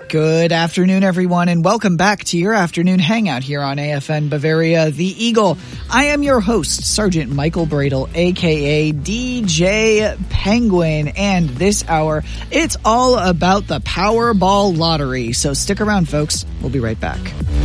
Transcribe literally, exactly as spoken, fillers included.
Good afternoon, everyone, and welcome back to your afternoon hangout here on A F N Bavaria, The Eagle. I am your host, Sergeant Michael Bradle, a k a. D J Penguin, and this hour, it's all about the Powerball lottery. So stick around, folks. We'll be right back.